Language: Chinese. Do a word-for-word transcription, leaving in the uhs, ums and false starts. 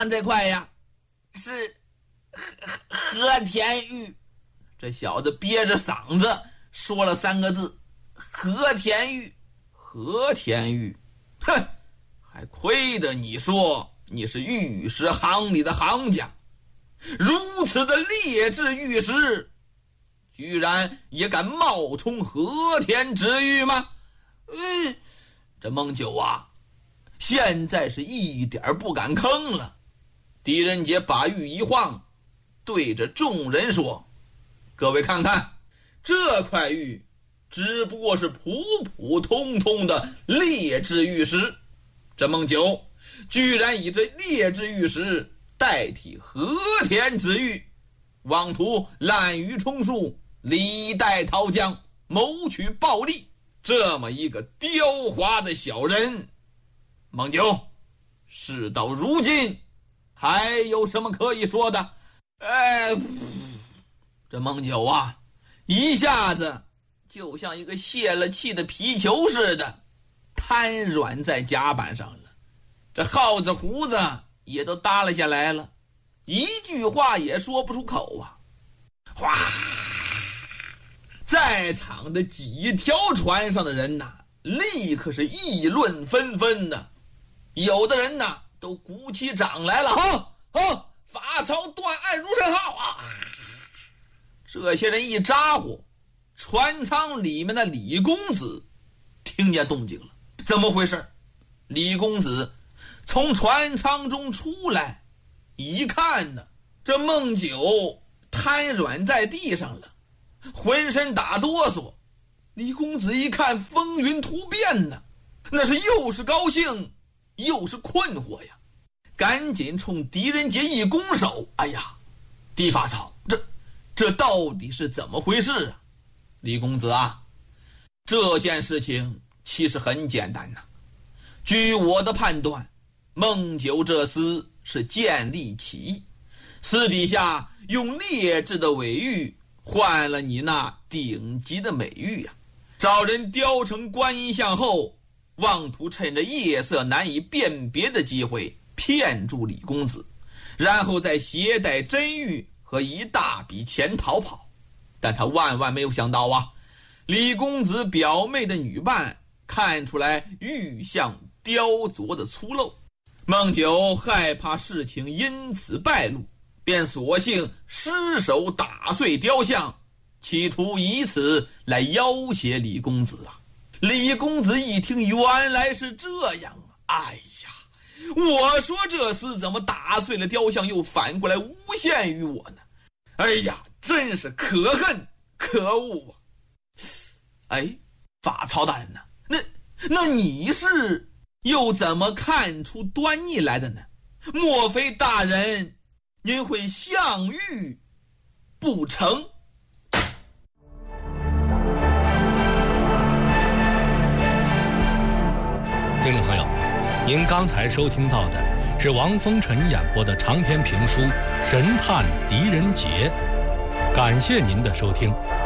这块呀，是和田玉。这小子憋着嗓子说了三个字：和田玉。和田玉，哼，还亏得你说你是玉石行里的行家，如此的劣质玉石，居然也敢冒充和田之玉吗？嗯，这孟九啊，现在是一点不敢吭了。狄仁杰把玉一晃，对着众人说：各位看看，这块玉只不过是普普通通的劣质玉石，这孟九居然以这劣质玉石代替和田之玉，妄图滥竽充数，李代桃僵，谋取暴利，这么一个刁滑的小人，孟九，事到如今还有什么可以说的？哎，这孟九啊，一下子就像一个泄了气的皮球似的，瘫软在甲板上了。这耗子胡子也都耷拉下来了，一句话也说不出口啊！哗，在场的几条船上的人呐，立刻是议论纷纷的。有的人呐，都鼓起掌来了，好，好，法曹断案如神号啊！这些人一咋呼，船舱里面的李公子听见动静了，怎么回事？李公子从船舱中出来，一看呢，这孟九瘫软在地上了，浑身打哆嗦。李公子一看风云突变呢，那是又是高兴又是困惑呀，赶紧冲狄仁杰一拱手：哎呀，狄法曹，这这到底是怎么回事啊？李公子啊，这件事情其实很简单呐。据我的判断，孟九这厮是见利起义，私底下用劣质的伪玉换了你那顶级的美玉呀、啊，找人雕成观音像后，妄图趁着夜色难以辨别的机会骗住李公子，然后再携带真玉和一大笔钱逃跑。但他万万没有想到啊，李公子表妹的女伴看出来玉像雕琢的粗陋，孟九害怕事情因此败露，便索性失手打碎雕像，企图以此来要挟李公子啊。李公子一听，原来是这样啊！哎呀，我说这厮怎么打碎了雕像又反过来诬陷于我呢？哎呀，真是可恨可恶啊！哎，法曹大人呢？那那你是又怎么看出端倪来的呢？莫非大人您会相遇不成？ 听众朋友，您刚才收听到的是王风尘演播的长篇评书《神探狄仁杰》，感谢您的收听。